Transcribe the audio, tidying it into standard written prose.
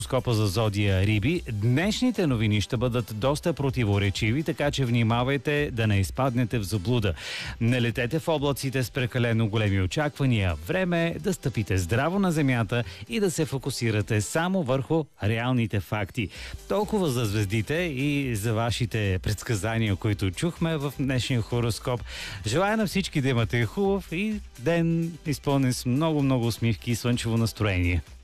Скопа за зодия Риби. Днешните новини ще бъдат доста противоречиви, така че внимавайте да не изпаднете в заблуда. Не летете в облаците с прекалено големи очаквания. Време е да стъпите здраво на земята и да се фокусирате само върху реалните факти. Толкова за звездите и за вашите предсказания, които чухме в днешния хороскоп. Желая на всички да имате хубав и ден, изпълнен с много усмивки и слънчево настроение.